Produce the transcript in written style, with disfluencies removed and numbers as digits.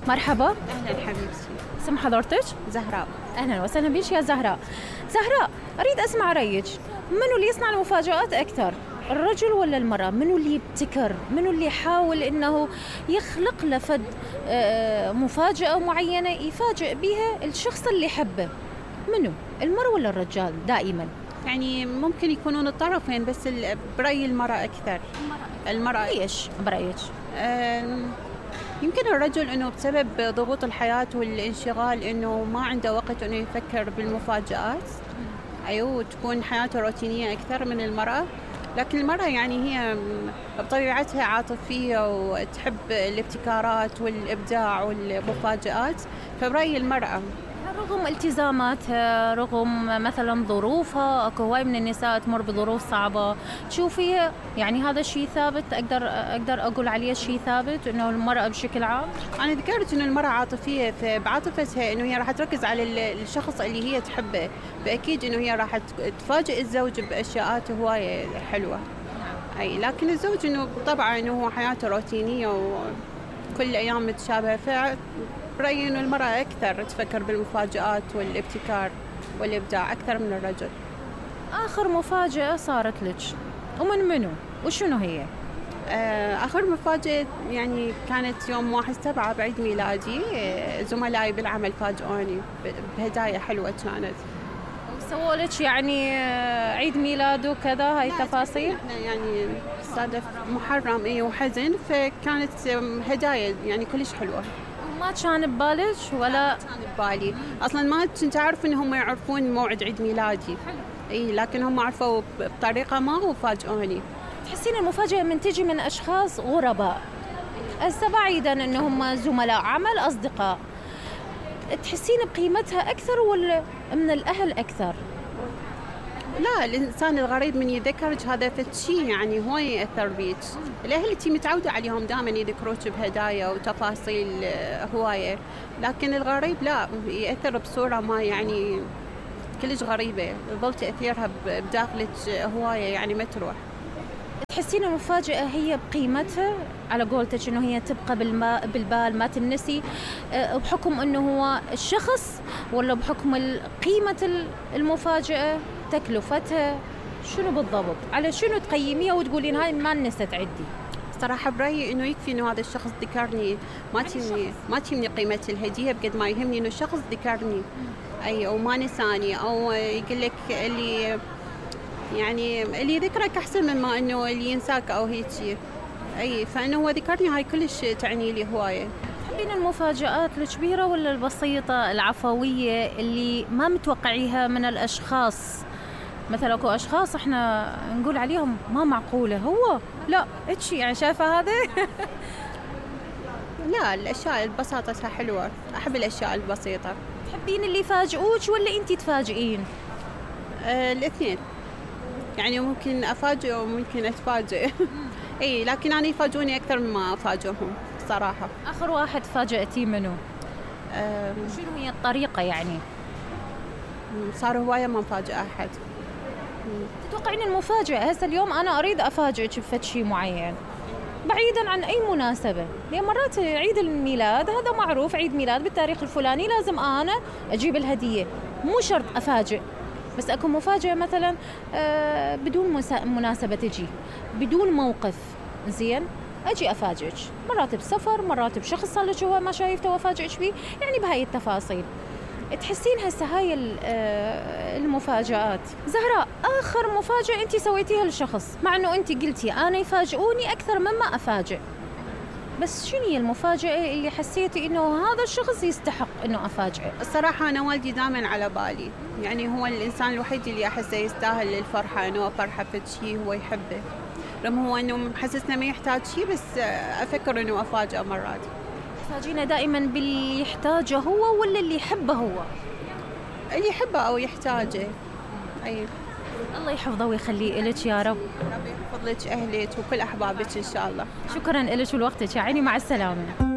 مرحبا. أهلا حبيبتي. اسم حضرتك؟ زهراء. أهلا وسهلا بيش يا زهراء. زهراء، أريد أسمع رأيك، منو اللي يصنع المفاجآت أكثر؟ الرجل ولا المرأة؟ منو اللي يبتكر؟ منو اللي يحاول إنه يخلق لفد مفاجأة معينة يفاجئ بها الشخص اللي يحبه؟ منو؟ المرأة ولا الرجال دائما؟ يعني ممكن يكونون الطرفين، بس برأيي المرأة أكثر. المرأة. ليش برأيك؟ يمكن الرجل إنه بسبب ضغوط الحياة والانشغال إنه ما عنده وقت إنه يفكر بالمفاجآت. أيوة، وتكون حياته روتينية أكثر من المرأة. لكن المرأة يعني هي بطبيعتها عاطفية وتحب الابتكارات والإبداع والمفاجآت، فبرأيي المرأة. رغم التزاماتها، رغم مثلا ظروفها، اكو هواي من النساء تمر بظروف صعبة، تشوفيها يعني هذا الشيء ثابت؟ اقدر اقول عليه شيء ثابت انه المرأة بشكل عام؟ انا ذكرت انه المرأة عاطفية، فبعاطفتها انه هي راح تركز على الشخص اللي هي تحبه، فاكيد انه هي راح تفاجئ الزوج باشياء هواية حلوة. اي لكن الزوج انه طبعا انه هو حياته روتينية وكل الايام متشابهة، برأيي إنه المرأة أكثر تفكر بالمفاجآت والابتكار والإبداع أكثر من الرجل. آخر مفاجأة صارت لك ومن منو؟ وشنو هي؟ آخر مفاجأة يعني كانت يوم 1/7 بعيد ميلادي. زملائي بالعمل فاجئوني بهدايا حلوة كانت. سووا لك يعني عيد ميلاد وكذا هاي التفاصيل؟ احنا يعني صادف محرم وحزن، فكانت هدايا يعني كلش حلوة. ما كان ببالك ولا؟ كان ببالي اصلا، ما كنت اعرف انهم يعرفون موعد عيد ميلادي. اي لكن هم عرفوا بطريقه ما وفاجئوني. تحسين المفاجاه من تجي من اشخاص غرباء، هسه بعيدا انهم زملاء عمل، اصدقاء، تحسين بقيمتها اكثر ولا من الاهل اكثر؟ لا، الانسان الغريب من يذكرك هذا فشي يعني هو ياثر بيك. الاهل انتي متعوده عليهم دائما يذكروك بهدايا وتفاصيل هوايه، لكن الغريب لا، ياثر بصوره ما يعني كلش غريبه، يظل تاثيرها بداخلك هوايه يعني ما تروح. تحسين المفاجأة هي بقيمتها على قولتك انه هي تبقى بالبال ما تنسي، بحكم انه هو الشخص ولا بحكم قيمة المفاجأة، تكلفتها، شنو بالضبط؟ على شنو تقيميها وتقولين هاي ما نست عدي؟ صراحة برأيي إنه يكفي إنه هذا الشخص ذكرني، ما تهمني قيمة الهدية بقد ما يهمني إنه الشخص ذكرني، أي وما نساني، أو يقول لك اللي يذكرك أحسن مما إنه اللي ينساك أو هيك. أي فإنه هو ذكرني، هاي كلش تعني لي هواية. تحبين المفاجآت الكبيرة ولا البسيطة العفوية اللي ما متوقعيها من الأشخاص؟ مثلا اكو اشخاص احنا نقول عليهم ما معقوله، هو لا اتشي يعني شايفه هذا. لا، الاشياء ببساطتها حلوه، احب الاشياء البسيطه. تحبين اللي يفاجئوك ولا انتي تفاجئين؟ الاثنين، يعني ممكن افاجئ وممكن اتفاجئ. اي لكن انا يفاجئوني اكثر مما افاجئهم صراحه. اخر واحد فاجأتيه منو؟ شنو هي الطريقه يعني؟ صار هوايه ما مفاجئ احد. تتوقعين المفاجأة هسه اليوم أنا أريد أفاجئك بفد شيء معين بعيدا عن أي مناسبة، لأن مرات عيد الميلاد هذا معروف، عيد ميلاد بالتاريخ الفلاني لازم أنا أجيب الهدية، مو شرط أفاجئ، بس أكون مفاجأة مثلا بدون مناسبة، تجي بدون موقف زين أجي أفاجئك، مرات بسفر، مرات بشخص صار لك هو ما شايفته وأفاجئك بيه، يعني بهاي التفاصيل. تحسين هسه هاي المفاجآت. زهراء، آخر مفاجأة أنت سويتيها لشخص، مع أنه أنت قلتي أنا يفاجئوني أكثر مما أفاجئ، بس شنو هي المفاجأة اللي حسيتي إنه هذا الشخص يستحق إنه أفاجئه؟ الصراحة أنا والدي دائما على بالي، يعني هو الإنسان الوحيد اللي أحسه يستاهل الفرحة، إنه فرحة في شيء هو يحبه، رغم هو إنه محسسنا ما يحتاج شيء، بس أفكر إنه أفاجئه مرات. تفاجئنا دائما باللي يحتاجه هو ولا اللي يحبه هو؟ اللي يحبه أو يحتاجه. أي الله يحفظه ويخليه إلك يا رب. ربي يحفظ لك أهلك وكل أحبابك إن شاء الله. شكرا إلك ولوقتك يا عيني، مع السلامة.